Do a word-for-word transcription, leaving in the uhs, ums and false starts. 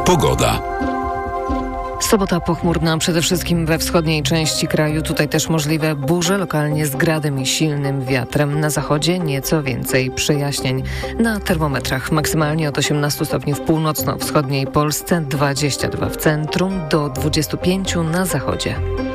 Pogoda. Sobota pochmurna przede wszystkim we wschodniej części kraju. Tutaj też możliwe burze, lokalnie z gradem i silnym wiatrem. Na zachodzie nieco więcej przejaśnień. Na termometrach maksymalnie od osiemnaście stopni w północno-wschodniej Polsce, dwadzieścia dwa w centrum, do dwudziestu pięciu na zachodzie.